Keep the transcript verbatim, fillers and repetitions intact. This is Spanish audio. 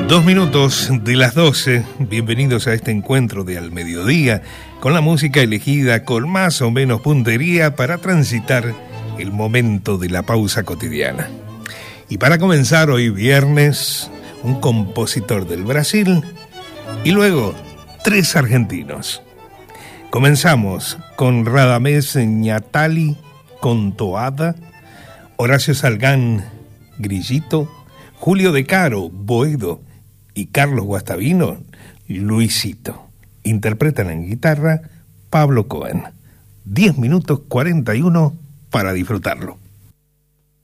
Dos minutos de las doce, bienvenidos a este encuentro de Al Mediodía, con la música elegida con más o menos puntería para transitar el momento de la pausa cotidiana. Y para comenzar hoy viernes, un compositor del Brasil y luego tres argentinos. Comenzamos con Radamés Ñatali, con Toada, Horacio Salgán, Grillito, Julio De Caro, Boedo, y Carlos Guastavino, Luisito. Interpretan en guitarra Pablo Cohen. diez minutos cuarenta y uno para disfrutarlo.